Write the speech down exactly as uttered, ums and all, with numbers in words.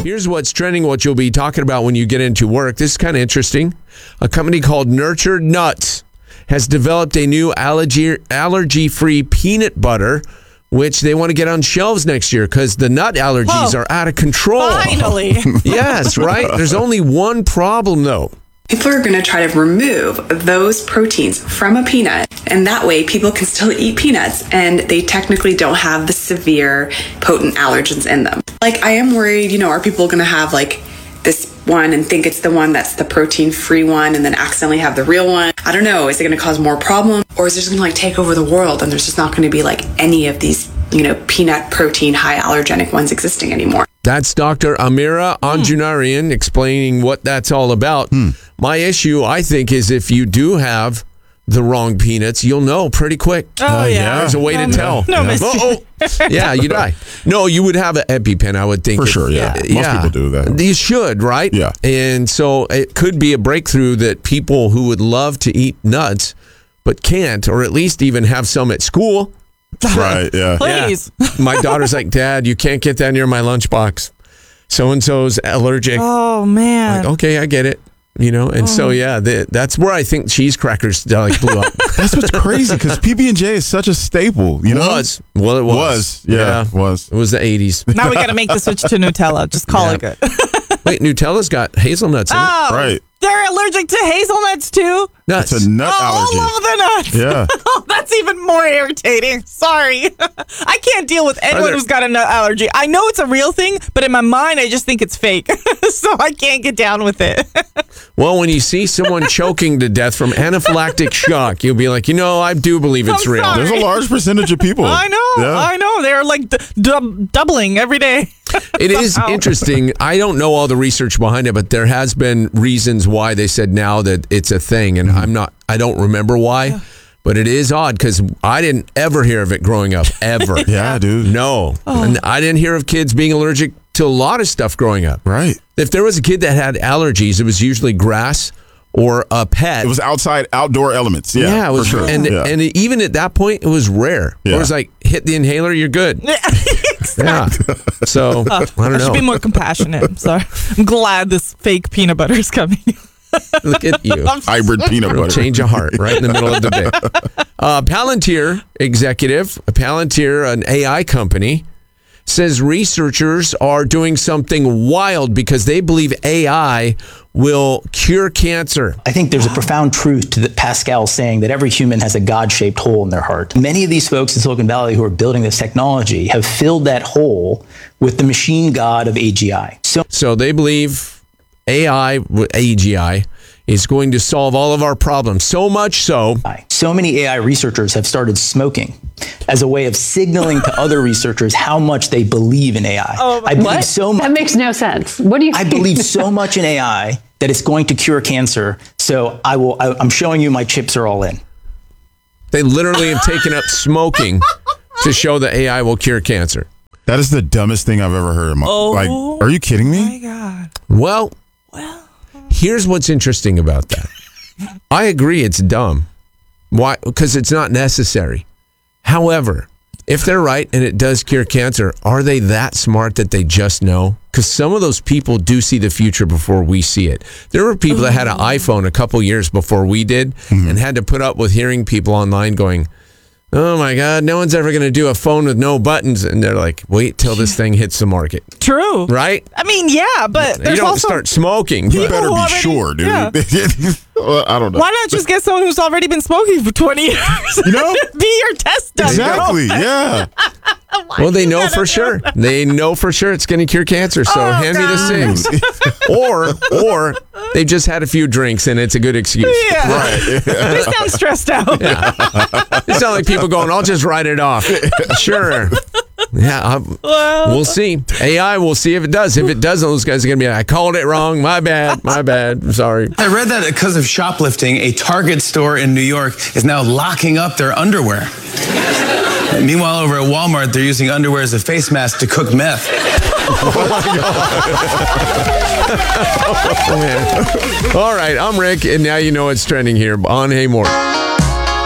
Here's what's trending, what you'll be talking about when you get into work. This is kind of interesting. A company called Nurtured Nuts has developed a new allergy allergy-free peanut butter, which they want to get on shelves next year because the nut allergies Whoa. are out of control. Finally. Yes, right? There's only one problem, though. People are going to try to remove those proteins from a peanut, and that way people can still eat peanuts, and they technically don't have the severe potent allergens in them. Like, I am worried, you know, are people going to have like this one and think it's the one that's the protein-free one and then accidentally have the real one? I don't know. Is it going to cause more problems, or is it just going to like take over the world and there's just not going to be like any of these, you know, peanut protein high allergenic ones existing anymore? That's Doctor Amira Anjunarian explaining what that's all about. Hmm. My issue, I think, is if you do have the wrong peanuts, you'll know pretty quick. Oh, yeah. There's a way no, to tell. No, yeah. mystery. Oh, oh. Yeah, you die. No, you would have an EpiPen, I would think. For if- sure, yeah. Most people do that. You should, right? Yeah. And so it could be a breakthrough that people who would love to eat nuts but can't, or at least even have some at school. Right, yeah. Please. Yeah. My daughter's like, Dad, you can't get that near my lunchbox. So-and-so's allergic. Oh, man. Like, okay, I get it. You know, and oh. so, yeah, the, that's where I think cheese crackers like blew up. That's what's crazy, because P B and J is such a staple, you know? Was. Well, it was. Was, yeah, yeah. was. It was the eighties. Now we got to make the switch to Nutella. Just call Yeah. it good. Wait, Nutella's got hazelnuts in Oh, it. Right. They're allergic to hazelnuts, too? Nuts. It's a nut Oh, allergy. all of the nuts. Yeah. Oh, that's even more irritating. Sorry. I can't deal with anyone there- who's got a nut allergy. I know it's a real thing, but in my mind, I just think it's fake. So I can't get down with it. Well, when you see someone choking to death from anaphylactic shock, you'll be like, you know, I do believe it's I'm real. sorry. There's a large percentage of people. I know. Yeah. I know. They're like d- dub- doubling every day. It is Somehow. interesting. I don't know all the research behind it, but there has been reasons why they said now that it's a thing, and I'm not. I don't remember why, but it is odd because I didn't ever hear of it growing up, ever. Yeah, dude. No, and I didn't hear of kids being allergic to a lot of stuff growing up. Right. If there was a kid that had allergies, it was usually grass or a pet. It was outside, outdoor elements. Yeah, yeah, it was, for sure. and yeah. and even at that point, it was rare. Yeah. It was like hit the inhaler, you're good. Yeah. So I don't I should know. be more compassionate. I'm sorry. I'm glad this fake peanut butter is coming. Look at you. Hybrid peanut It'll butter. change a heart right in the middle of the day. Uh, Palantir executive, Palantir, an A I company, says researchers are doing something wild because they believe A I will cure cancer. I think there's a profound truth to the Pascal saying that every human has a God-shaped hole in their heart. Many of these folks in Silicon Valley who are building this technology have filled that hole with the machine god of A G I. So, So they believe A I, A G I, is going to solve all of our problems. So much so. so many A I researchers have started smoking as a way of signaling to other researchers how much they believe in A I. Oh, I believe What? so much. That makes no sense. What do you I believe so much in A I that it's going to cure cancer. So I will. I, I'm showing you my chips are all in. They literally have taken up smoking to show that A I will cure cancer. That is the dumbest thing I've ever heard in my Oh. Like, are you kidding me? My God. Well, Well. here's what's interesting about that. I agree it's dumb. Why? Because it's not necessary. However, if they're right and it does cure cancer, are they that smart that they just know? Because some of those people do see the future before we see it. There were people that had an iPhone a couple years before we did and had to put up with hearing people online going, oh my God, no one's ever going to do a phone with no buttons. And they're like, wait till this thing hits the market. True. Right? I mean, yeah, but You there's don't also start smoking. You but- better who be already- sure, dude. yeah. Well, I don't know. why not just get someone who's already been smoking for twenty years? You know? Be your test dummy. Exactly. Yeah. Well, they know for sure. They know for sure it's going to cure cancer. So Oh, hand me the God. six. or, or they just had a few drinks and it's a good excuse. Yeah. Right. They sound stressed out. It's not like people going, I'll just write it off. Sure. Yeah, I'm- Well, we'll see. A I, we'll see if it does. If it doesn't, those guys are going to be like, I called it wrong. My bad. My bad. I'm sorry. I read that because of shoplifting, a Target store in New York is now locking up their underwear. Meanwhile, over at Walmart, they're using underwear as a face mask to cook meth. All right, I'm Rick, and now you know what's trending here on Hey More.